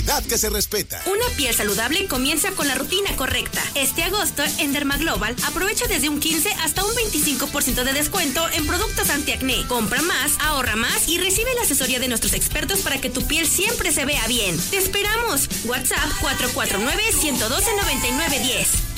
calidad que se respeta. Una piel saludable comienza con la rutina correcta. Este agosto, en Dermaglobal, aprovecha desde un 15 hasta un 25% de descuento en productos antiacné. Compra más, ahorra más y recibe la asesoría de nuestros expertos para que tu piel siempre se vea bien. ¡Te esperamos! WhatsApp 449-112-9910.